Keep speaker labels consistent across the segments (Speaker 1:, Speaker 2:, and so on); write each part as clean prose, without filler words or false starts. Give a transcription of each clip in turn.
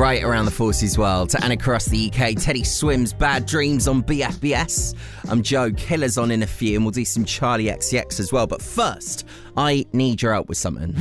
Speaker 1: right around the forces world. To Anna across the UK, Teddy Swims, Bad Dreams on BFBS. I'm Joe, Killers on in a few, and we'll do some Charlie XCX as well. But first, I need your help with something.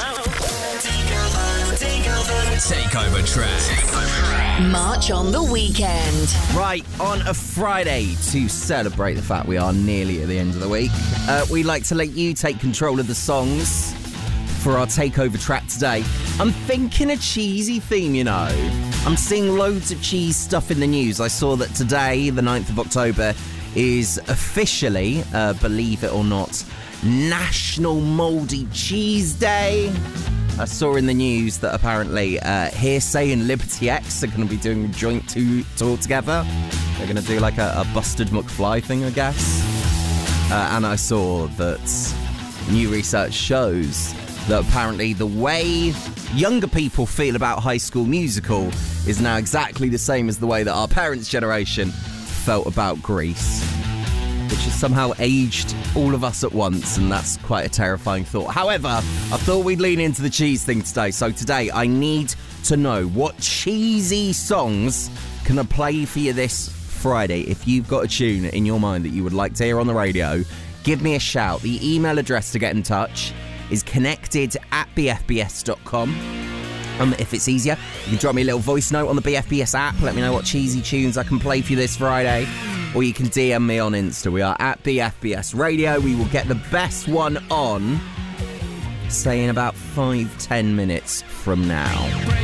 Speaker 2: Takeover track.
Speaker 3: March on the weekend.
Speaker 1: Right, on a Friday, to celebrate the fact we are nearly at the end of the week, we like to let you take control of the songs for our takeover track today. I'm thinking a cheesy theme, you know. I'm seeing loads of cheese stuff in the news. I saw that today, the 9th of October, is officially, believe it or not, National Mouldy Cheese Day. I saw in the news that apparently Hearsay and Liberty X are going to be doing a joint tour together. They're going to do like a Busted McFly thing, I guess. And I saw that new research shows that apparently the way younger people feel about High School Musical is now exactly the same as the way that our parents' generation felt about Grease, which has somehow aged all of us at once, and that's quite a terrifying thought. However, I thought we'd lean into the cheese thing today, so today I need to know what cheesy songs can I play for you this Friday. If you've got a tune in your mind that you would like to hear on the radio, give me a shout. The email address to get in touch is connected@bfbs.com. If it's easier, you can drop me a little voice note on the BFBS app. Let me know what cheesy tunes I can play for you this Friday. Or you can DM me on Insta. We are at BFBS Radio. We will get the best one on, say, in about 5-10 minutes from now.